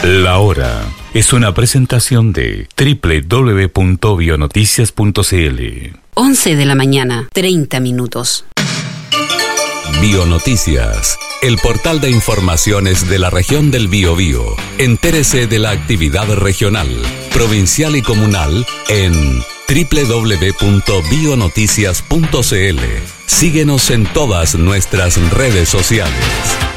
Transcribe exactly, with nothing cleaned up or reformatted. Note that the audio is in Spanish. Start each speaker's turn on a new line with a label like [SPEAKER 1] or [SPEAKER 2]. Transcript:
[SPEAKER 1] La Hora es una presentación de doble u doble u doble u punto bionoticias punto c l.
[SPEAKER 2] once de la mañana, treinta minutos.
[SPEAKER 3] Bionoticias, el portal de informaciones de la región del Biobío. Entérese de la actividad regional, provincial y comunal en doble u doble u doble u punto bionoticias punto c l. Síguenos en todas nuestras redes sociales.